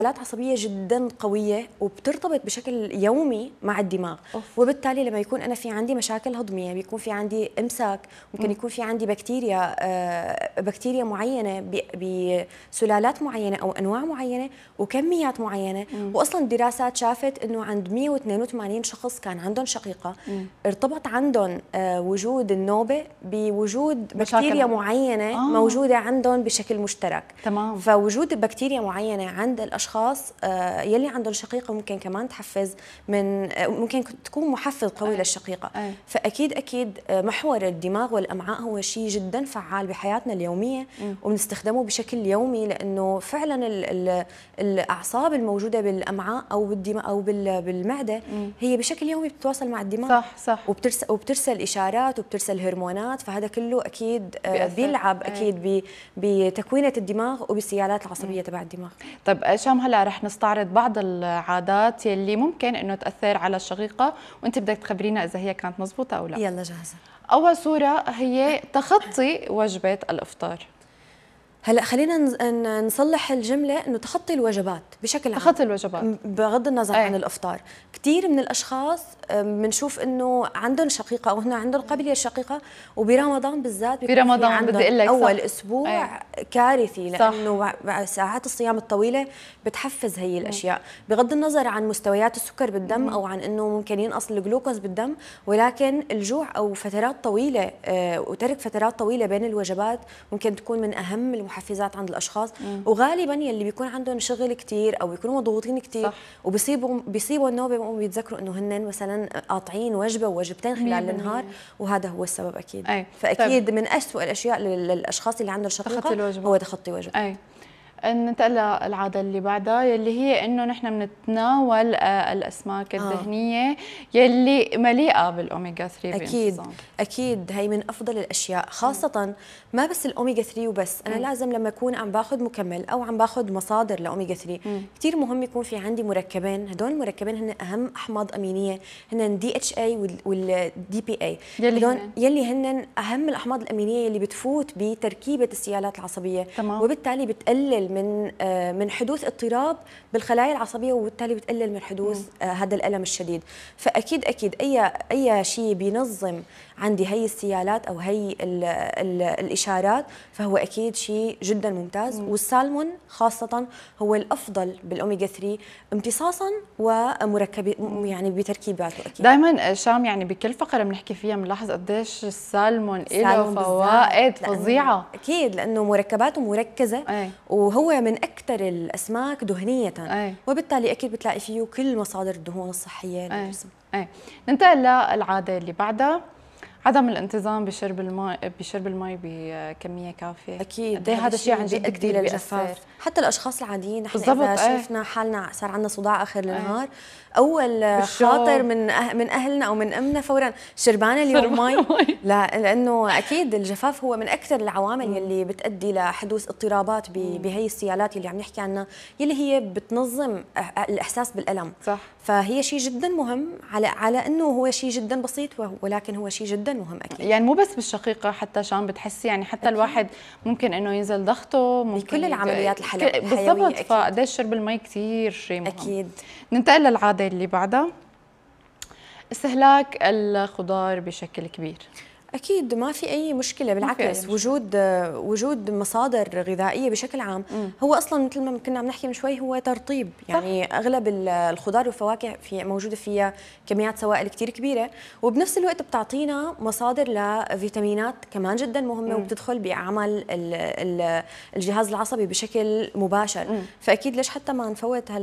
آلات عصبية جدا قوية وبترتبط بشكل يومي مع الدماغ. وبالتالي لما يكون أنا في عندي مشاكل هضمية، بيكون في عندي إمساك، ممكن يكون في عندي بكتيريا معينة بسلالات معينة أو أنواع معينة وكميات معينة. وأصلا الدراسات شافت أنه عند 182 شخص كان عندهم شقيقة ارتبط عندهم وجود النوبة بوجود بكتيريا معينة موجودة عندهم بشكل مشترك. تمام. فوجود بكتيريا معينة عند الأشخاص يلي عندهم شقيقة ممكن كمان تحفز ممكن تكون محفز قوي للشقيقة. فأكيد محور الدماغ والأمعاء هو شيء جدا فعال بحياتنا اليومية وبنستخدمه بشكل يومي، لأنه فعلا الأعصاب الموجودة بالأمعاء أو بالدماغ أو بالمعدة هي بشكل يومي بتتواصل مع الدماغ. صح. وبترسل إشارات وبترسل هرمونات، فهذا كله أكيد بيلعب أكيد بتكوينة الدماغ وبالسيالات العصبية تبع الدماغ. طيب شام، هلا رح نستعرض بعض العادات يلي ممكن انه تاثر على الشقيقه، وانت بدك تخبرينا اذا هي كانت مزبوطه او لا. يلا جاهزه. اول صوره هي تخطي وجبه الافطار. هلا خلينا نصلح الجمله انه تخطي الوجبات بشكل عام. تخطي الوجبات بغض النظر عن الافطار. كثير من الاشخاص بنشوف انه عندهم شقيقه او هن عندهم قابليه الشقيقه، وبرمضان بالذات برمضان بدي اقول لك اول اسبوع كارثي، لانه ساعات الصيام الطويله بتحفز هي الاشياء بغض النظر عن مستويات السكر بالدم او عن انه ممكن ينقص الجلوكوز بالدم، ولكن الجوع او فترات طويله وترك فترات طويله بين الوجبات ممكن تكون من اهم المحفزات عند الاشخاص. وغالبا يلي بيكون عندهم شغل كثير او بيكونوا مضغوطين كثير وبيصيبوا النوبه بيتذكروا انه هن مثلا قاطعين وجبه ووجبتين خلال النهار، وهذا هو السبب اكيد. فاكيد من أسوأ الاشياء للاشخاص اللي عندهم شقيقه هو تخطي وجبه. ننتقل للعادة اللي بعدها يلي هي انه نحن بنتناول الاسماك الدهنيه يلي مليئه بالاوميجا 3 اكيد هي من افضل الاشياء، خاصه ما بس الاوميجا 3 وبس. انا لازم لما اكون عم باخذ مكمل او عم باخذ مصادر لاوميجا 3 كثير مهم يكون في عندي مركبين. هدول المركبين هن اهم احماض امينيه، هن دي اتش اي والدي بي اي، يلي هن اهم الاحماض الامينيه اللي بتفوت بتركيبه السيالات العصبيه. وبالتالي بتقلل من حدوث اضطراب بالخلايا العصبيه، وبالتالي بتقلل من حدوث هذا الالم الشديد. فاكيد اي شيء بينظم عندي هي السيالات او هي الاشارات فهو اكيد شيء جدا ممتاز. والسالمون خاصه هو الافضل بالاوميجا 3 امتصاصا ومركب يعني بتركيباته. اكيد دائما شام يعني بكل فقره بنحكي فيها بنلاحظ قديش السالمون له فوائد فظيعه. اكيد لانه مركباته مركزه وهو من اكثر الاسماك دهنيه، وبالتالي اكيد بتلاقي فيه كل مصادر الدهون الصحيه للجسم. ننتقل للعاده اللي بعدها، عدم الانتظام بشرب الماء بكميه كافيه. أكيد هذا الشيء عن جد كثير بيأثر حتى الاشخاص العاديين. نحن اذا شفنا حالنا صار عندنا صداع اخر النهار، اول خاطر من اهلنا او من امنا فورا شربانه اليوم مي. لا، لانه اكيد الجفاف هو من اكثر العوامل يلي بتؤدي لحدوث اضطرابات بهي السيالات اللي عم نحكي عنها، يلي هي بتنظم الاحساس بالالم. صح. فهي شيء جدا مهم على انه هو شيء جدا بسيط، ولكن هو شيء جدا مهم. اكيد يعني مو بس بالشقيقه، حتى شام بتحسي يعني حتى الواحد ممكن انه ينزل ضغطه، ممكن بكل العمليات الحيويه بالضبط. فقديش شرب المي كثير شيء مهم. اكيد. ننتقل للعاده اللي بعدها، استهلاك الخضار بشكل كبير. اكيد ما في اي مشكله، بالعكس وجود مصادر غذائيه بشكل عام هو اصلا مثل ما كنا عم نحكي من شوي هو ترطيب. يعني اغلب الخضار والفواكه موجوده فيها كميات سوائل كثير كبيره، وبنفس الوقت بتعطينا مصادر لفيتامينات كمان جدا مهمه وبتدخل بعمل الجهاز العصبي بشكل مباشر. فاكيد ليش حتى ما نفوت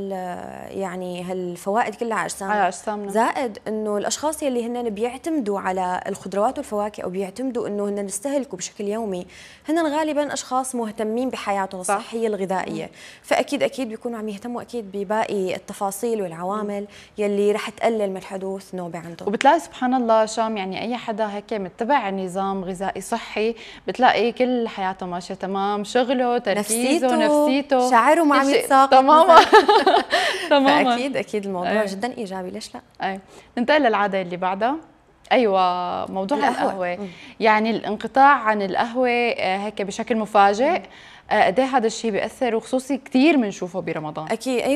هالفوائد كلها على اجسامنا. زائد انه الاشخاص يلي هن بيعتمدوا على الخضروات والفواكه او بيعتمدوا انه هن يستهلكوا بشكل يومي، هن غالبا اشخاص مهتمين بحياتهم الصحيه الغذائيه. فاكيد بيكونوا عم يهتموا اكيد بباقي التفاصيل والعوامل يلي رح تقلل من حدوث نوبه عندهم. وبتلاقي سبحان الله شام يعني اي حدا هيك متبع نظام غذائي صحي بتلاقي كل حياته ماشيه تمام، شغله، تركيزه، نفسيته، شعره ما عم يتساقط تماما. تماما. فاكيد الموضوع جدا ايجابي، ليش لا؟ ننتقل للعاده اللي بعدها. ايوه، موضوع القهوه. يعني الانقطاع عن القهوه هيك بشكل مفاجئ، قد ايه هذا الشيء بيأثر، وخصوصي كثير بنشوفه برمضان. اكيد